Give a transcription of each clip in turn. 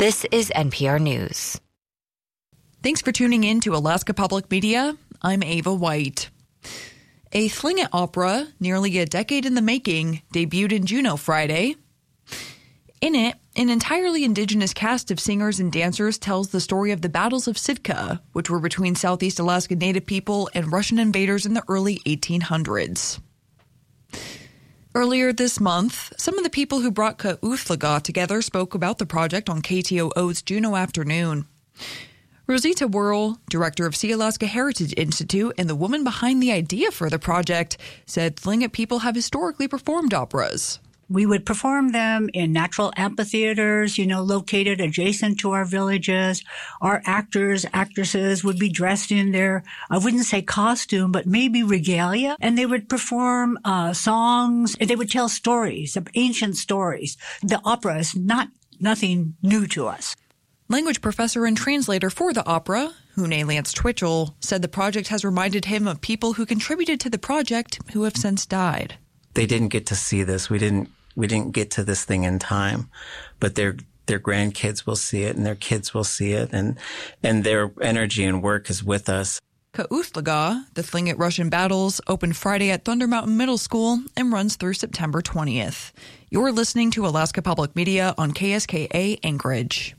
This is NPR News. Thanks for tuning in to Alaska Public Media. I'm Ava White. A Tlingit opera, nearly a decade in the making, debuted in Juneau Friday. In it, an entirely indigenous cast of singers and dancers tells the story of the battles of Sitka, which were between Southeast Alaska Native people and Russian invaders in the early 1800s. Earlier this month, some of the people who brought Ka'uthlaga together spoke about the project on KTOO's Juneau Afternoon. Rosita Whirl, director of Sea Alaska Heritage Institute and the woman behind the idea for the project, said Tlingit people have historically performed operas. We would perform them in natural amphitheaters, located adjacent to our villages. Our actors, actresses would be dressed in their, I wouldn't say costume, but maybe regalia. And they would perform songs, and they would tell stories, ancient stories. The opera is nothing new to us. Language professor and translator for the opera, Hune Lance Twitchell, said the project has reminded him of people who contributed to the project who have since died. They didn't get to see this. We didn't get to this thing in time, but their grandkids will see it and their kids will see it, and their energy and work is with us. Ka'uthlaga, the Tlingit Russian battles, opened Friday at Thunder Mountain Middle School and runs through September 20th. You're listening to Alaska Public Media on KSKA Anchorage.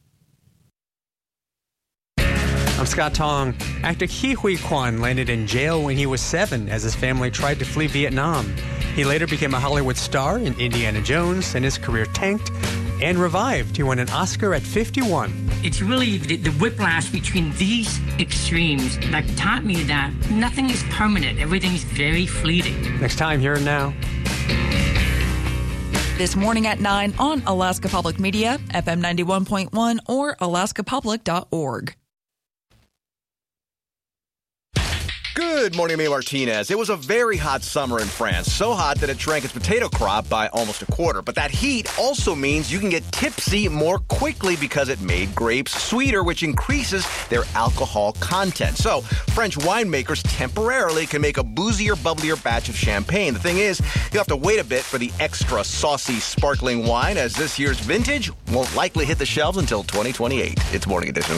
I'm Scott Tong. Actor Ke Huy Quan landed in jail when he was 7 as his family tried to flee Vietnam. He later became a Hollywood star in Indiana Jones, and his career tanked and revived. He won an Oscar at 51. It's really the whiplash between these extremes that taught me that nothing is permanent. Everything's very fleeting. Next time, Here and Now. This morning at 9 on Alaska Public Media, FM 91.1 or alaskapublic.org. Good morning, May Martinez. It was a very hot summer in France, so hot that it shrank its potato crop by almost a quarter. But that heat also means you can get tipsy more quickly because it made grapes sweeter, which increases their alcohol content. So French winemakers temporarily can make a boozier, bubblier batch of champagne. The thing is, you'll have to wait a bit for the extra saucy, sparkling wine, as this year's vintage won't likely hit the shelves until 2028. It's Morning Edition.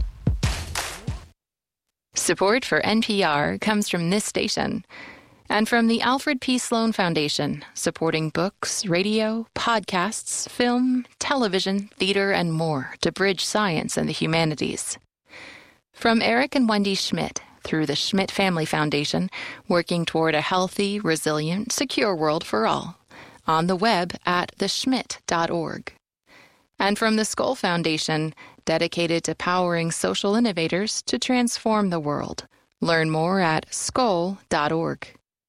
Support for NPR comes from this station and from the Alfred P. Sloan Foundation, supporting books, radio, podcasts, film, television, theater, and more to bridge science and the humanities. From Eric and Wendy Schmidt through the Schmidt Family Foundation, working toward a healthy, resilient, secure world for all. On the web at theschmidt.org. And from the Skoll Foundation, dedicated to powering social innovators to transform the world. Learn more at skoll.org.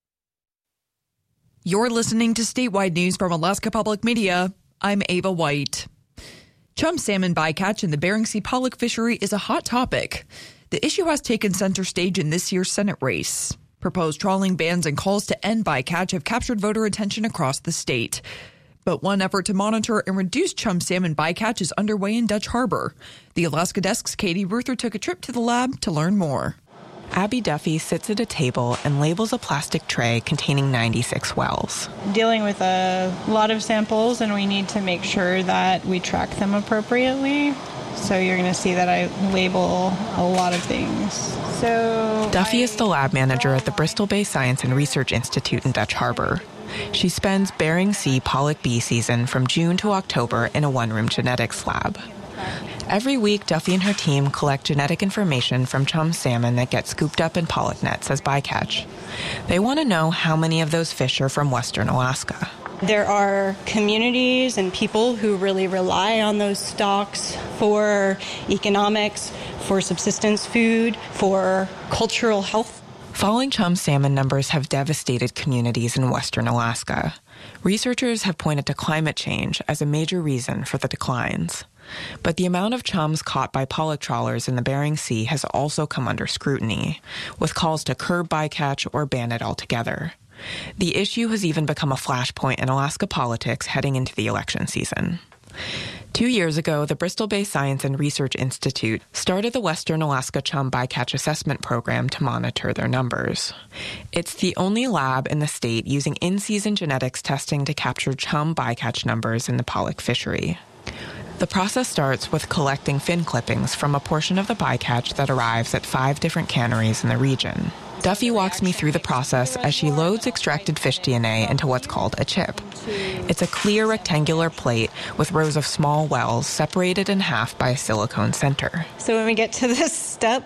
You're listening to statewide news from Alaska Public Media. I'm Ava White. Chum salmon bycatch in the Bering Sea pollock fishery is a hot topic. The issue has taken center stage in this year's Senate race. Proposed trawling bans and calls to end bycatch have captured voter attention across the state. But one effort to monitor and reduce chum salmon bycatch is underway in Dutch Harbor. The Alaska Desk's Katie Ruther took a trip to the lab to learn more. Abby Duffy sits at a table and labels a plastic tray containing 96 wells. Dealing with a lot of samples, and we need to make sure that we track them appropriately. So you're going to see that I label a lot of things. So Duffy is the lab manager at the Bristol Bay Science and Research Institute in Dutch Harbor. She spends Bering Sea pollock bee season from June to October in a one-room genetics lab. Every week, Duffy and her team collect genetic information from chum salmon that get scooped up in pollock nets as bycatch. They want to know how many of those fish are from western Alaska. There are communities and people who really rely on those stocks for economics, for subsistence food, for cultural health. Falling chum salmon numbers have devastated communities in western Alaska. Researchers have pointed to climate change as a major reason for the declines. But the amount of chums caught by pollock trawlers in the Bering Sea has also come under scrutiny, with calls to curb bycatch or ban it altogether. The issue has even become a flashpoint in Alaska politics heading into the election season. 2 years ago, the Bristol Bay Science and Research Institute started the Western Alaska Chum Bycatch Assessment Program to monitor their numbers. It's the only lab in the state using in-season genetics testing to capture chum bycatch numbers in the pollock fishery. The process starts with collecting fin clippings from a portion of the bycatch that arrives at 5 different canneries in the region. Duffy walks me through the process as she loads extracted fish DNA into what's called a chip. It's a clear rectangular plate with rows of small wells separated in half by a silicone center. So when we get to this step,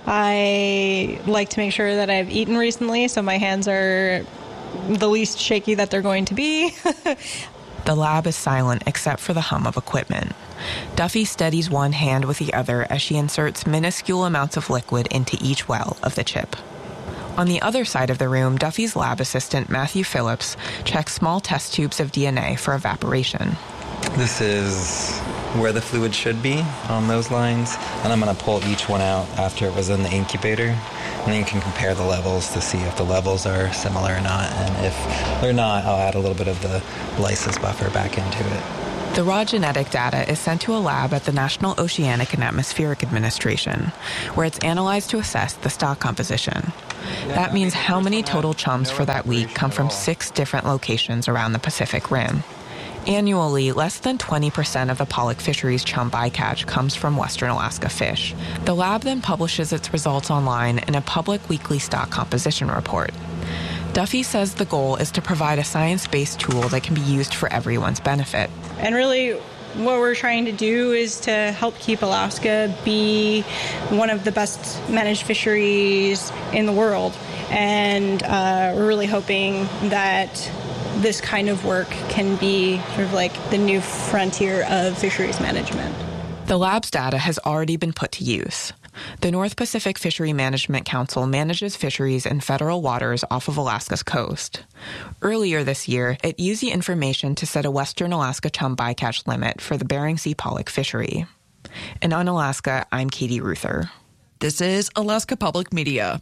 I like to make sure that I've eaten recently, so my hands are the least shaky that they're going to be. The lab is silent except for the hum of equipment. Duffy steadies one hand with the other as she inserts minuscule amounts of liquid into each well of the chip. On the other side of the room, Duffy's lab assistant, Matthew Phillips, checks small test tubes of DNA for evaporation. This is where the fluid should be on those lines, and I'm going to pull each one out after it was in the incubator, and then you can compare the levels to see if the levels are similar or not, and if they're not, I'll add a little bit of the lysis buffer back into it. The raw genetic data is sent to a lab at the National Oceanic and Atmospheric Administration, where it's analyzed to assess the stock composition. That means how many total chums for that week come from 6 different locations around the Pacific Rim. Annually, less than 20% of the Pollock Fisheries chum bycatch comes from Western Alaska fish. The lab then publishes its results online in a public weekly stock composition report. Duffy says the goal is to provide a science-based tool that can be used for everyone's benefit. And really, what we're trying to do is to help keep Alaska be one of the best managed fisheries in the world. And we're really hoping that this kind of work can be sort of like the new frontier of fisheries management. The lab's data has already been put to use. The North Pacific Fishery Management Council manages fisheries in federal waters off of Alaska's coast. Earlier this year, it used the information to set a Western Alaska chum bycatch limit for the Bering Sea pollock fishery. In Unalaska, I'm Katie Ruther. This is Alaska Public Media.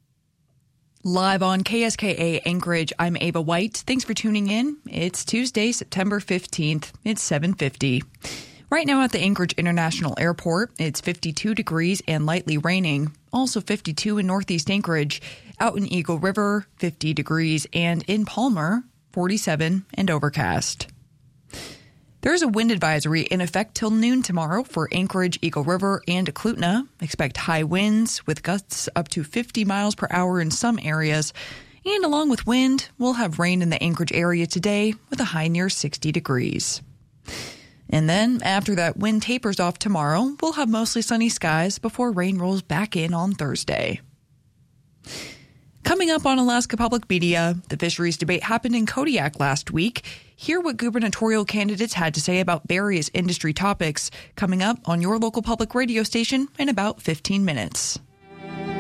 Live on KSKA Anchorage, I'm Ava White. Thanks for tuning in. It's Tuesday, September 15th. It's 7:50. Right now at the Anchorage International Airport, it's 52 degrees and lightly raining. Also 52 in Northeast Anchorage. Out in Eagle River, 50 degrees. And in Palmer, 47 and overcast. There's a wind advisory in effect till noon tomorrow for Anchorage, Eagle River, and Eklutna. Expect high winds with gusts up to 50 miles per hour in some areas. And along with wind, we'll have rain in the Anchorage area today with a high near 60 degrees. And then, after that wind tapers off tomorrow, we'll have mostly sunny skies before rain rolls back in on Thursday. Coming up on Alaska Public Media, the fisheries debate happened in Kodiak last week. Hear what gubernatorial candidates had to say about various industry topics coming up on your local public radio station in about 15 minutes.